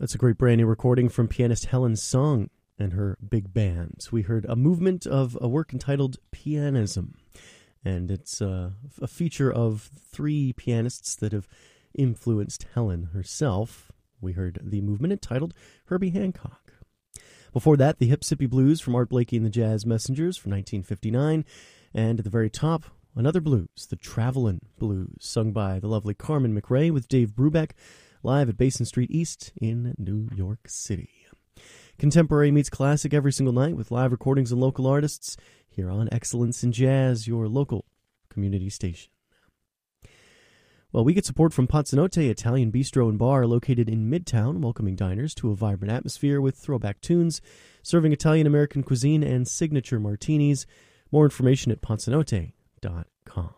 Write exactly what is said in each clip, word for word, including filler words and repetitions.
That's a great brand new recording from pianist Helen Sung and her big band. We heard a movement of a work entitled Pianism, and it's uh, a feature of three pianists that have influenced Helen herself. We heard the movement entitled Herbie Hancock. Before that, the Hip-Sippy Blues from Art Blakey and the Jazz Messengers from nineteen fifty-nine, and at the very top, another blues, the Travelin' Blues, sung by the lovely Carmen McRae with Dave Brubeck, live at Basin Street East in New York City. Contemporary meets classic every single night with live recordings and local artists here on Excellence in Jazz, your local community station. Well, we get support from Pazzanotte Italian Bistro and Bar, located in Midtown, welcoming diners to a vibrant atmosphere with throwback tunes, serving Italian-American cuisine and signature martinis. More information at pazzanotte dot com.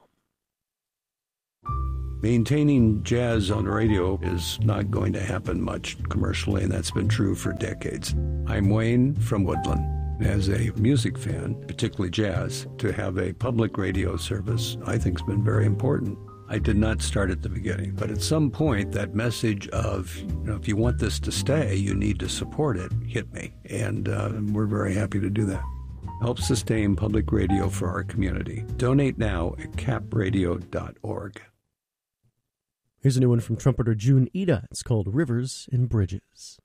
Maintaining jazz on radio is not going to happen much commercially, and that's been true for decades. I'm Wayne from Woodland. As a music fan, particularly jazz, to have a public radio service I think has been very important. I did not start at the beginning, but at some point that message of, you know, if you want this to stay, you need to support it, hit me. And uh, we're very happy to do that. Help sustain public radio for our community. Donate now at cap radio dot org. Here's a new one from trumpeter June Ida. It's called Rivers and Bridges.